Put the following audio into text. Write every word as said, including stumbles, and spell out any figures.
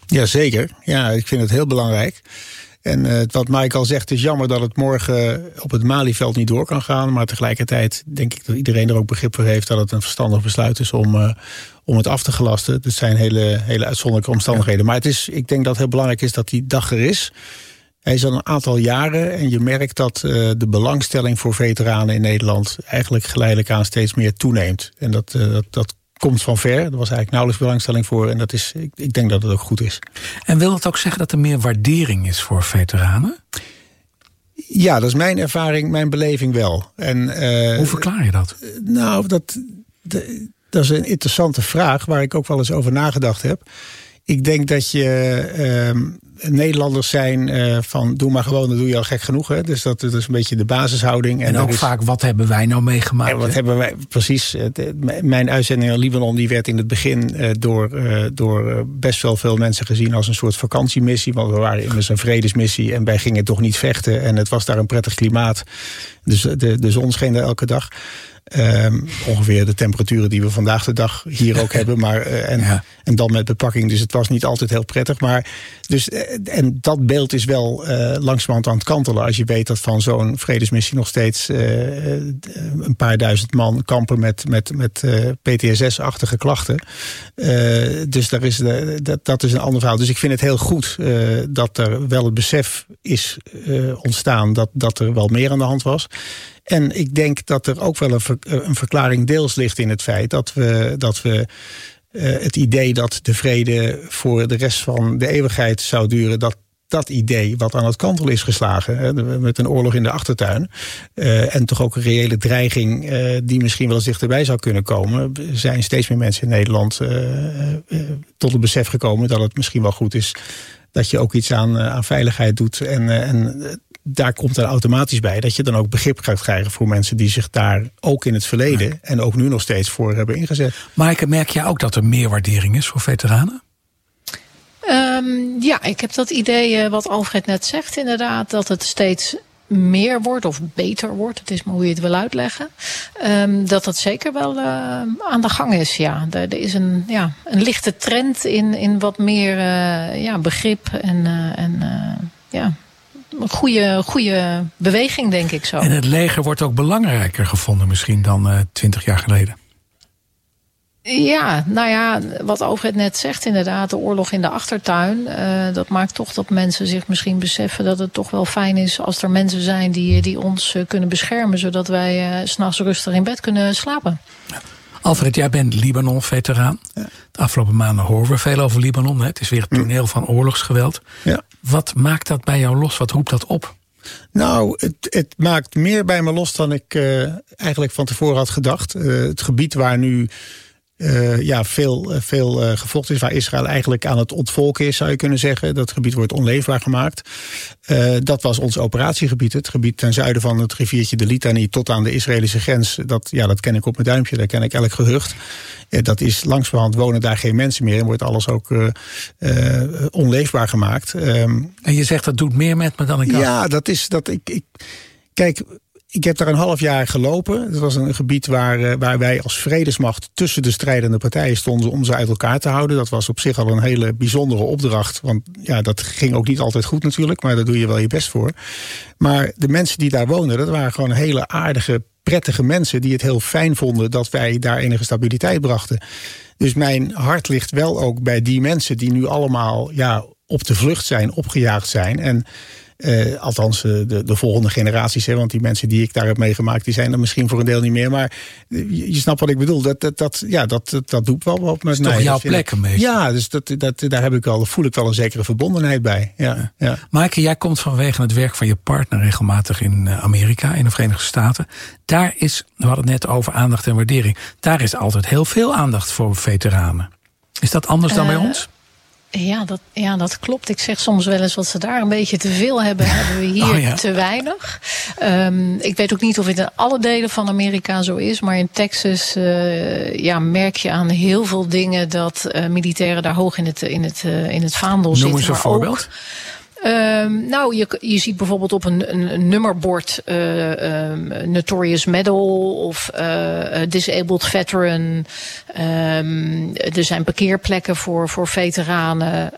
Jazeker, ja, ik vind het heel belangrijk. En uh, wat Mike al zegt, het is jammer dat het morgen op het Malieveld niet door kan gaan. Maar tegelijkertijd denk ik dat iedereen er ook begrip voor heeft dat het een verstandig besluit is om, uh, om het af te gelasten. Dat zijn hele, hele uitzonderlijke omstandigheden. Ja. Maar het is, ik denk dat het heel belangrijk is dat die dag er is. Hij is al een aantal jaren en je merkt dat uh, de belangstelling voor veteranen in Nederland eigenlijk geleidelijk aan steeds meer toeneemt. En dat, uh, dat, dat komt van ver. Er was eigenlijk nauwelijks belangstelling voor. En dat is, ik, ik denk dat het ook goed is. En wil het ook zeggen dat er meer waardering is voor veteranen? Ja, dat is mijn ervaring, mijn beleving wel. En, uh, Hoe verklaar je dat? Nou, dat, de, dat is een interessante vraag waar ik ook wel eens over nagedacht heb. Ik denk dat je uh, Nederlanders zijn uh, van doe maar gewoon, dan doe je al gek genoeg. Hè? Dus dat, dat is een beetje de basishouding. En, en ook is, vaak, wat hebben wij nou meegemaakt? En wat hè? hebben wij, precies. Mijn uitzending in Libanon die werd in het begin uh, door, uh, door best wel veel mensen gezien als een soort vakantiemissie. Want we waren immers een vredesmissie en wij gingen toch niet vechten. En het was daar een prettig klimaat. Dus de, de zon scheen er elke dag. Um, ongeveer de temperaturen die we vandaag de dag hier ook hebben. Maar, uh, en, ja. en dan met bepakking. Dus het was niet altijd heel prettig. Maar, dus, uh, en dat beeld is wel uh, langzamerhand aan het kantelen. Als je weet dat van zo'n vredesmissie nog steeds uh, een paar duizend man kampen met, met, met uh, P T S S-achtige klachten. Uh, dus daar is de, dat, dat is een ander verhaal. Dus ik vind het heel goed uh, dat er wel het besef is uh, ontstaan dat, dat er wel meer aan de hand was. En ik denk dat er ook wel een, ver, een verklaring deels ligt in het feit dat we, dat we uh, het idee dat de vrede voor de rest van de eeuwigheid zou duren, dat dat idee wat aan het kantelen is geslagen, hè, met een oorlog in de achtertuin, uh, en toch ook een reële dreiging uh, die misschien wel eens dichterbij zou kunnen komen, zijn steeds meer mensen in Nederland uh, uh, tot het besef gekomen dat het misschien wel goed is dat je ook iets aan, uh, aan veiligheid doet. En, uh, en daar komt er automatisch bij dat je dan ook begrip gaat krijgen voor mensen die zich daar ook in het verleden ja. en ook nu nog steeds voor hebben ingezet. Maaike, merk jij ook dat er meer waardering is voor veteranen? Um, ja, ik heb dat idee uh, wat Alfred net zegt inderdaad, dat het steeds meer wordt of beter wordt. Het is maar hoe je het wil uitleggen. Um, dat dat zeker wel uh, aan de gang is, ja. Er, er is een, ja, een lichte trend in, in wat meer uh, ja, begrip en, uh, en uh, ja... een goede, goede beweging, denk ik zo. En het leger wordt ook belangrijker gevonden misschien dan twintig uh, jaar geleden. Ja, nou ja, wat Alfred net zegt inderdaad, de oorlog in de achtertuin. Uh, dat maakt toch dat mensen zich misschien beseffen dat het toch wel fijn is als er mensen zijn die, die ons uh, kunnen beschermen, zodat wij uh, 's nachts rustig in bed kunnen slapen. Ja. Alfred, jij bent Libanon-veteraan. Ja. De afgelopen maanden horen we veel over Libanon. Hè? Het is weer het toneel van oorlogsgeweld. Ja. Wat maakt dat bij jou los? Wat roept dat op? Nou, het, het maakt meer bij me los dan ik uh, eigenlijk van tevoren had gedacht. Uh, het gebied waar nu uh, ja, veel, veel uh, gevochten is, waar Israël eigenlijk aan het ontvolken is, zou je kunnen zeggen. Dat gebied wordt onleefbaar gemaakt. Uh, dat was ons operatiegebied. Het gebied ten zuiden van het riviertje de Litani tot aan de Israëlische grens. Dat, ja, dat ken ik op mijn duimpje, daar ken ik elk gehucht. Uh, dat is langzamerhand wonen daar geen mensen meer en wordt alles ook uh, uh, onleefbaar gemaakt. Um, en je zegt dat doet meer met me dan ik had. Ja, dat is dat ik. ik kijk. Ik heb daar een half jaar gelopen. Het was een gebied waar, waar wij als vredesmacht tussen de strijdende partijen stonden om ze uit elkaar te houden. Dat was op zich al een hele bijzondere opdracht. Want ja, dat ging ook niet altijd goed natuurlijk, maar daar doe je wel je best voor. Maar de mensen die daar woonden, dat waren gewoon hele aardige, prettige mensen die het heel fijn vonden dat wij daar enige stabiliteit brachten. Dus mijn hart ligt wel ook bij die mensen die nu allemaal ja, op de vlucht zijn, opgejaagd zijn. En Uh, althans, uh, de, de volgende generaties, hè, want die mensen die ik daar heb meegemaakt, die zijn er misschien voor een deel niet meer. Maar uh, je, je snapt wat ik bedoel. Dat, dat, dat, ja, dat, dat, dat doet wel wat met mij. Dat is toch jouw plek een beetje? Ja, dus dat, dat, daar heb ik wel, voel ik wel een zekere verbondenheid bij. Ja, ja. Ja. Maaike, jij komt vanwege het werk van je partner regelmatig in Amerika, in de Verenigde Staten. Daar is, we hadden het net over aandacht en waardering. Daar is altijd heel veel aandacht voor veteranen. Is dat anders dan uh, bij ons? Ja dat, ja, dat klopt. Ik zeg soms wel eens wat ze daar een beetje te veel hebben, hebben we hier oh, ja. te weinig. Um, ik weet ook niet of het in alle delen van Amerika zo is, maar in Texas uh, ja, merk je aan heel veel dingen dat uh, militairen daar hoog in het, in het, uh, in het vaandel zitten. Noem eens een voorbeeld. Ook, Um, nou, je, je ziet bijvoorbeeld op een, een, een nummerbord uh, um, Notorious Medal of uh, Disabled Veteran. Um, er zijn parkeerplekken voor, voor veteranen.